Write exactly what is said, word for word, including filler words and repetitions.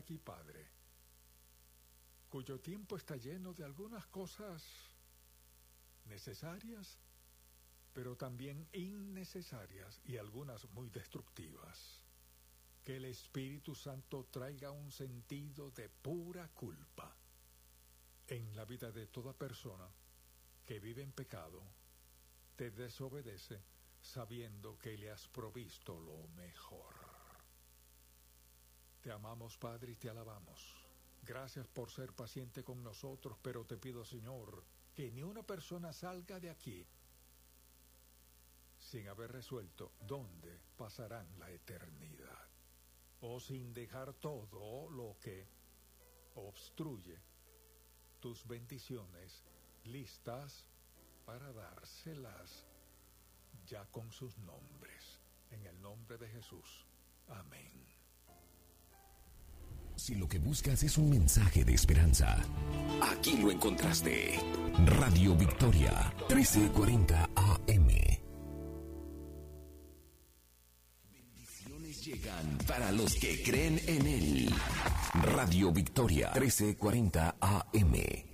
aquí, Padre, cuyo tiempo está lleno de algunas cosas necesarias, pero también innecesarias y algunas muy destructivas. Que el Espíritu Santo traiga un sentido de pura culpa en la vida de toda persona que vive en pecado, te desobedece sabiendo que le has provisto lo mejor. Te amamos, Padre, y te alabamos. Gracias por ser paciente con nosotros, pero te pido, Señor, que ni una persona salga de aquí sin haber resuelto dónde pasarán la eternidad, o sin dejar todo lo que obstruye tus bendiciones listas para dárselas ya con sus nombres. En el nombre de Jesús. Amén. Si lo que buscas es un mensaje de esperanza, aquí lo encontraste. Radio Victoria, trece cuarenta A M. Bendiciones llegan para los que creen en él. Radio Victoria, trece cuarenta A M.